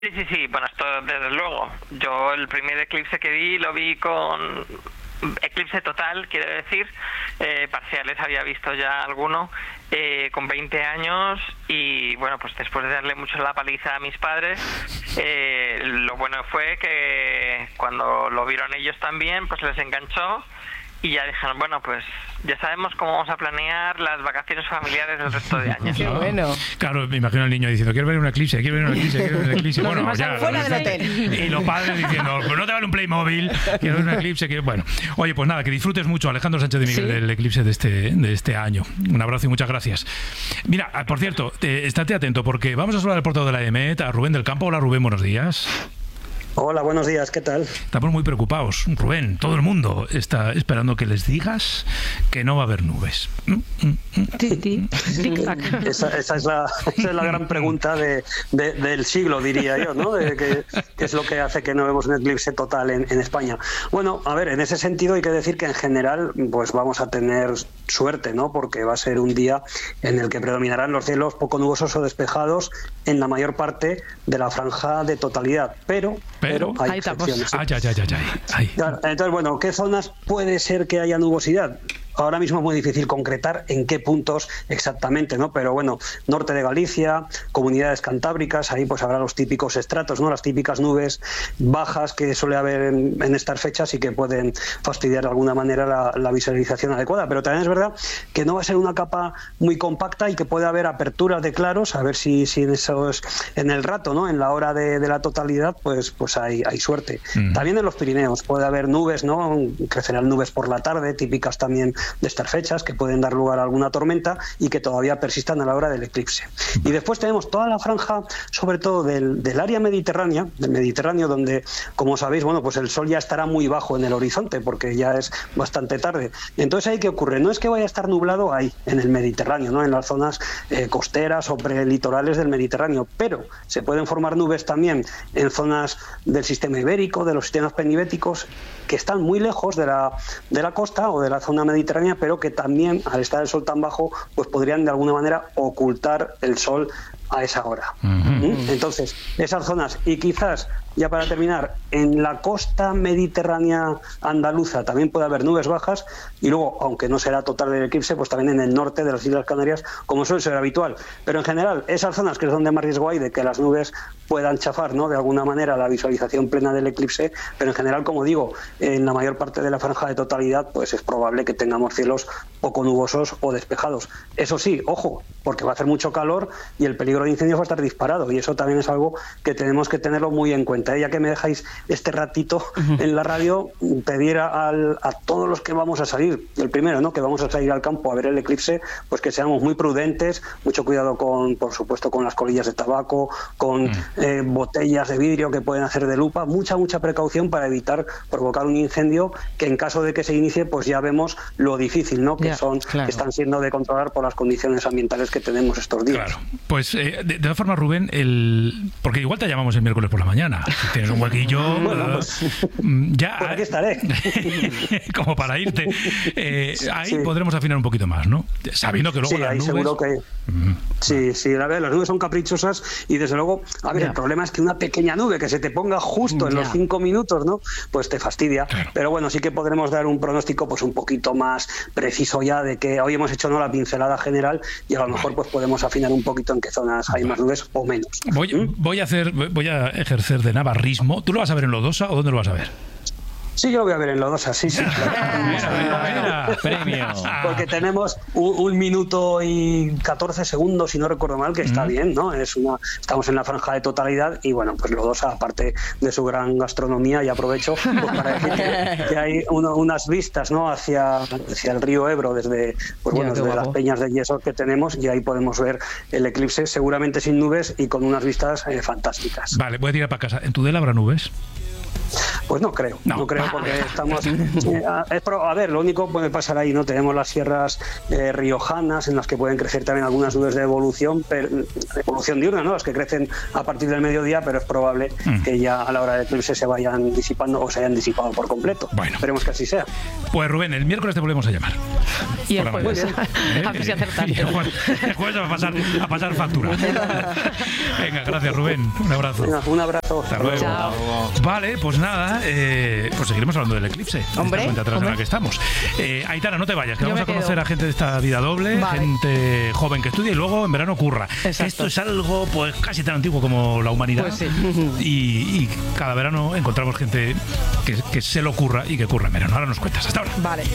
Sí, sí, sí, bueno, esto desde luego. Yo el primer eclipse que vi lo vi con eclipse total, quiero decir, parciales había visto ya alguno, con 20 años y bueno, pues después de darle mucho la paliza a mis padres, lo bueno fue que cuando lo vieron ellos también, pues les enganchó. Y ya dijeron, bueno, pues ya sabemos cómo vamos a planear las vacaciones familiares del resto de años. Qué bueno. Claro, me imagino al niño diciendo, quiero ver un eclipse, quiero ver un eclipse, quiero ver un eclipse. Bueno, ya. Fuera del hotel. Y los padres diciendo, pues no te vale un Playmobil, quiero ver un eclipse. Bueno, oye, pues nada, que disfrutes mucho, Alejandro Sánchez de Miguel, del eclipse de este año. Un abrazo y muchas gracias. Mira, por cierto, estate atento porque vamos a hablar del portavoz de la EMET, a Rubén del Campo. Hola, Rubén, buenos días. Hola, buenos días, ¿qué tal? Estamos muy preocupados, Rubén. Todo el mundo está esperando que les digas que no va a haber nubes. Esa es la gran pregunta del siglo, diría yo, ¿no? ¿Qué es lo que hace que no vemos un eclipse total en España? Bueno, a ver, en ese sentido hay que decir que en general pues vamos a tener suerte, ¿no? Porque va a ser un día en el que predominarán los cielos poco nubosos o despejados en la mayor parte de la franja de totalidad, pero hay excepciones. Entonces, bueno, ¿qué zonas puede ser que haya nubosidad? Ahora mismo es muy difícil concretar en qué puntos exactamente, ¿no? Pero bueno, norte de Galicia, comunidades cantábricas, ahí pues habrá los típicos estratos, ¿no? Las típicas nubes bajas que suele haber en estas fechas y que pueden fastidiar de alguna manera la visualización adecuada. Pero también es verdad que no va a ser una capa muy compacta y que puede haber aperturas de claros, a ver si en eso es en el rato, ¿no? En la hora de la totalidad, pues hay suerte. También en los Pirineos puede haber nubes, ¿no? Crecerán nubes por la tarde, típicas también de estas fechas, que pueden dar lugar a alguna tormenta y que todavía persistan a la hora del eclipse. Y después tenemos toda la franja, sobre todo del área mediterránea, del Mediterráneo, donde, como sabéis, bueno, pues el sol ya estará muy bajo en el horizonte, porque ya es bastante tarde. Entonces, ¿ahí qué ocurre? No es que vaya a estar nublado ahí, en el Mediterráneo, ¿no? En las zonas costeras o prelitorales del Mediterráneo, pero se pueden formar nubes también en zonas del sistema ibérico, de los sistemas penibéticos, que están muy lejos de la costa o de la zona mediterránea, pero que también, al estar el sol tan bajo, pues podrían de alguna manera ocultar el sol a esa hora. Entonces, esas zonas, y quizás, ya para terminar, en la costa mediterránea andaluza también puede haber nubes bajas, y luego, aunque no será total el eclipse, pues también en el norte de las Islas Canarias, como suele ser habitual. Pero en general, esas zonas que es donde más riesgo hay de que las nubes puedan chafar, ¿no? De alguna manera la visualización plena del eclipse, pero en general, como digo, en la mayor parte de la franja de totalidad, pues es probable que tengamos cielos poco nubosos o despejados. Eso sí, ojo, porque va a hacer mucho calor y el peligro de incendios va a estar disparado, y eso también es algo que tenemos que tenerlo muy en cuenta. Ya que me dejáis este ratito en la radio, pedir a todos los que vamos a salir, el primero, ¿no? Que vamos a salir al campo a ver el eclipse, pues que seamos muy prudentes, mucho cuidado por supuesto, con las colillas de tabaco, con botellas de vidrio que pueden hacer de lupa, mucha precaución para evitar provocar un incendio que, en caso de que se inicie, pues ya vemos lo difícil, ¿no? Que están siendo de controlar por las condiciones ambientales que tenemos estos días. Claro. Pues de todas formas, Rubén, porque igual te llamamos el miércoles por la mañana. Si tienes un huequillo, bueno, pues, ya por aquí estaré. como para irte. Ahí podremos afinar un poquito más, ¿no? Sabiendo que luego las nubes... seguro que... Sí, la verdad, las nubes son caprichosas y desde luego, a ver, el problema es que una pequeña nube que se te ponga justo en los 5 minutos, ¿no? Pues te fastidia. Claro. Pero bueno, sí que podremos dar un pronóstico pues un poquito más preciso ya de que hoy hemos hecho, ¿no?, la pincelada general, y a lo mejor pues podemos afinar un poquito en qué zonas hay más nubes o menos. Voy a ejercer de navarrismo. ¿Tú lo vas a ver en Lodosa o dónde lo vas a ver? Sí, yo lo voy a ver en Lodosa, sí. Mira, premio. Porque tenemos 1 minuto y 14 segundos, si no recuerdo mal, que está bien, ¿no? Estamos en la franja de totalidad y, bueno, pues Lodosa, aparte de su gran gastronomía, y aprovecho pues para decir que hay unas vistas, ¿no?, hacia el río Ebro desde las peñas de yeso que tenemos, y ahí podemos ver el eclipse, seguramente sin nubes y con unas vistas fantásticas. Vale, voy a tirar para casa. ¿En Tudela habrá nubes? Pues no creo, no creo, porque estamos... a ver, lo único puede pasar ahí, ¿no? Tenemos las sierras riojanas, en las que pueden crecer también algunas nubes de evolución diurna, ¿no? Las que crecen a partir del mediodía, pero es probable que ya a la hora del eclipse se vayan disipando o se hayan disipado por completo. Bueno. Esperemos que así sea. Pues Rubén, el miércoles te volvemos a llamar. Y el jueves. A ver si acertas. Y el jueves a pasar factura. Venga, gracias Rubén. Un abrazo. Venga, un abrazo. Hasta luego. Chao. Vale, pues nada, pues seguiremos hablando del eclipse. Hombre, Esta cuenta atrás en la que estamos. Aitana, no te vayas, que Yo vamos a me conocer quedo. a gente de esta vida doble, Vale. gente joven que estudia y luego en verano curra. Exacto. Esto es algo pues casi tan antiguo como la humanidad. Pues sí. Y cada verano encontramos gente que se lo curra y que curra en verano. Ahora nos cuentas. Hasta ahora. Vale.